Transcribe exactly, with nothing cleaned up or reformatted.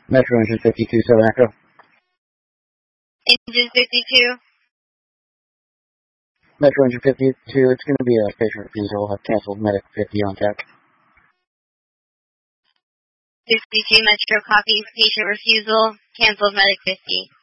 Metro Engine fifty-two, seven Echo. Engine fifty-two. Metro Engine fifty-two, it's going to be a patient refusal. I've canceled Medic fifty on tech. fifty-two Metro, copy, patient refusal, canceled Medic fifty.